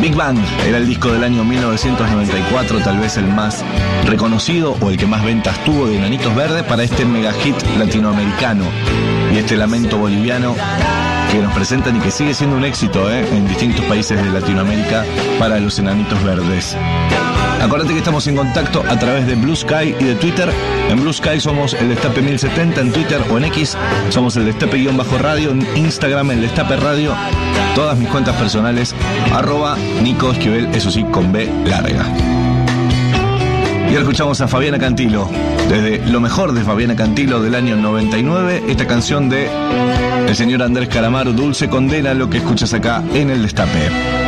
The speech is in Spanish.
Big Bang era el disco del año 1994, tal vez el más reconocido o el que más ventas tuvo de Enanitos Verdes para este mega hit latinoamericano y este lamento boliviano que nos presentan y que sigue siendo un éxito en distintos países de Latinoamérica para los Enanitos Verdes. Acuérdate que estamos en contacto a través de Blue Sky y de Twitter. En Blue Sky somos el Destape 1070, en Twitter o en X somos el Destape-radio, en Instagram el Destape Radio. Todas mis cuentas personales, @Nico Esquivel, eso sí, con B larga. Y ahora escuchamos a Fabiana Cantilo, desde lo mejor de Fabiana Cantilo del año 99, esta canción de el señor Andrés Calamaro, Dulce Condena, lo que escuchas acá en el Destape.